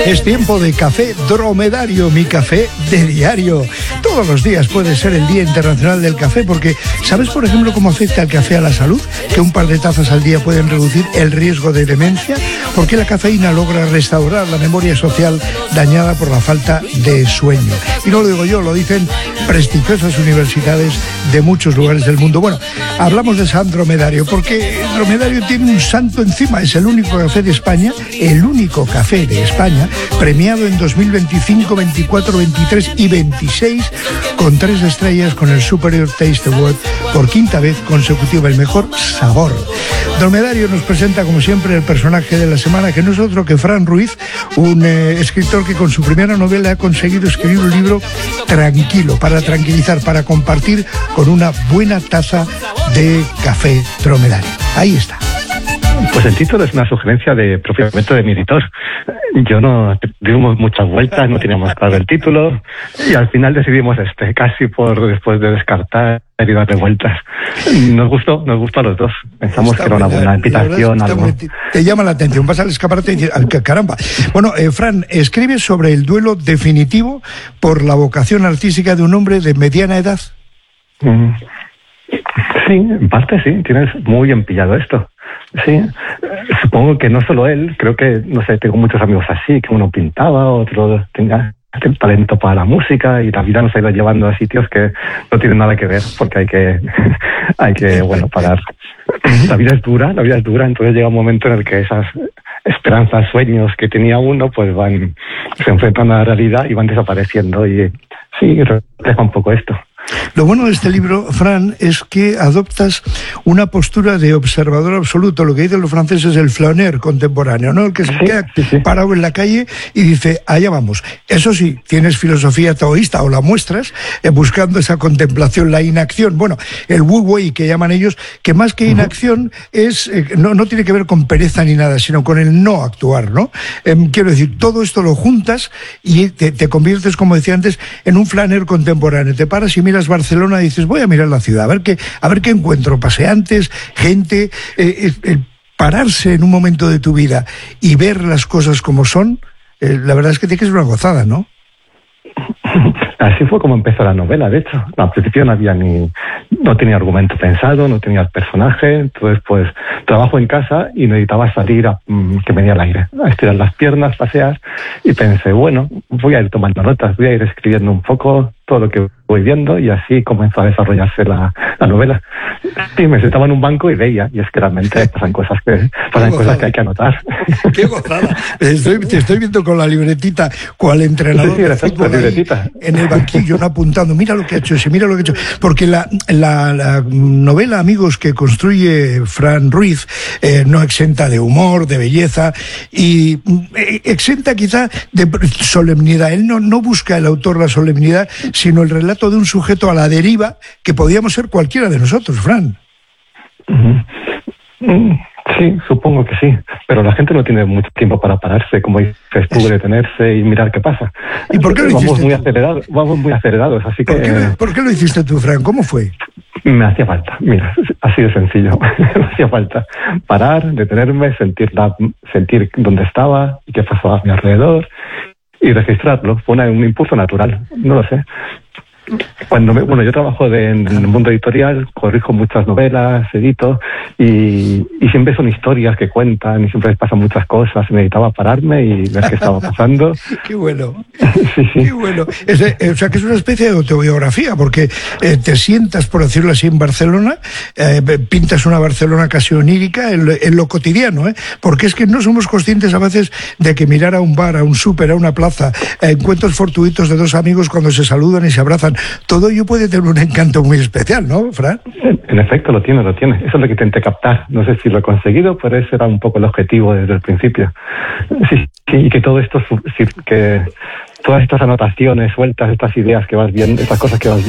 Es tiempo de café dromedario, mi café de diario. Todos los días puede ser el Día Internacional del Café porque ¿sabes, por ejemplo, cómo afecta el café a la salud? Que un par de tazas al día pueden reducir el riesgo de demencia. ¿Por qué la cafeína logra restaurar la memoria social dañada por la falta de sueño? Y no lo digo yo, lo dicen prestigiosas universidades de muchos lugares del mundo. Bueno, hablamos de San Dromedario porque el dromedario tiene un santo encima. Es el único café de España, el único café de España premiado en 2025, 24, 23 y 26 con 3 estrellas con el Superior Taste Award por quinta vez consecutiva, el mejor sabor. Dromedario nos presenta como siempre el personaje de la semana, que no es otro que Fran Ruiz, un escritor que con su primera novela ha conseguido escribir un libro tranquilo, para tranquilizar, para compartir con una buena taza de café dromedario. Ahí está. Pues el título es una sugerencia propiamente de mi editor. Yo no dimos muchas vueltas, no teníamos claro el título y al final decidimos casi después de descartar y darle vueltas. Nos gustó a los dos. Pensamos que era una buena invitación. Te llama la atención, vas al escaparate y dices, caramba. Bueno, Fran, escribes sobre el duelo definitivo por la vocación artística de un hombre de mediana edad. Sí, en parte sí, tienes muy bien pillado esto. Sí, supongo que no solo él, creo que, no sé, tengo muchos amigos así, que uno pintaba, otro tenga talento para la música y la vida nos ha ido llevando a sitios que no tienen nada que ver porque hay que parar. La vida es dura, entonces llega un momento en el que esas esperanzas, sueños que tenía uno, pues se enfrentan a la realidad y van desapareciendo y sí, refleja un poco esto. Lo bueno de este libro, Fran, es que adoptas una postura de observador absoluto, lo que dicen los franceses el flâneur contemporáneo, ¿no? El que se queda parado en la calle y dice, allá vamos. Eso sí, tienes filosofía taoísta o la muestras buscando esa contemplación, la inacción. Bueno, el wu wei que llaman ellos, que más que inacción es no tiene que ver con pereza ni nada, sino con el no actuar, ¿no? Quiero decir, todo esto lo juntas y te conviertes, como decía antes, en un flâneur contemporáneo. Te paras y miras Barcelona y dices, voy a mirar la ciudad, a ver qué encuentro, paseantes, gente, el pararse en un momento de tu vida y ver las cosas como son, la verdad es que es una gozada, ¿no? Así fue como empezó la novela, de hecho. Al principio no tenía argumento pensado, no tenía el personaje, entonces pues trabajo en casa y necesitaba salir que me diera el aire, a estirar las piernas, pasear, y pensé, bueno, voy a ir tomando notas, voy a ir escribiendo un poco todo lo que voy viendo, y así comenzó a desarrollarse la novela. Sí, me sentaba en un banco y veía, y es que realmente pasan cosas que hay que anotar. ¡Qué gozada! Te estoy viendo con la libretita, cual entrenador de fútbol en el banquillo, no apuntando, mira lo que ha hecho ese, mira lo que ha hecho. Porque la novela, amigos, que construye Fran Ruiz, no exenta de humor, de belleza, y exenta quizá de solemnidad. Él no busca, el autor, la solemnidad, sino el relato de un sujeto a la deriva que podíamos ser cualquiera de nosotros, Fran. Sí, supongo que sí, pero la gente no tiene mucho tiempo para pararse, como dices tú, detenerse y mirar qué pasa. ¿Y por qué lo hiciste? Vamos muy acelerados, así que... ¿Por qué lo hiciste tú, Fran? ¿Cómo fue? Me hacía falta, mira, así de sencillo. Me hacía falta parar, detenerme, sentir dónde estaba y qué pasaba a mi alrededor y registrarlo. Fue un impulso natural, no lo sé. Yo trabajo en el mundo editorial, corrijo muchas novelas, edito, y siempre son historias que cuentan, y siempre pasan muchas cosas, y necesitaba pararme y ver qué estaba pasando. ¡Qué bueno! Sí. ¡Qué bueno! O sea, que es una especie de autobiografía, porque te sientas, por decirlo así, en Barcelona, pintas una Barcelona casi onírica en lo cotidiano, porque es que no somos conscientes a veces de que mirar a un bar, a un súper, a una plaza, encuentros fortuitos de dos amigos cuando se saludan y se abrazan, todo ello puede tener un encanto muy especial, ¿no, Fran? En efecto, lo tiene. Eso es lo que intenté captar. No sé si lo he conseguido, pero ese era un poco el objetivo desde el principio. Sí, y que todo esto, que todas estas anotaciones sueltas, estas ideas que vas viendo, estas cosas que vas viendo,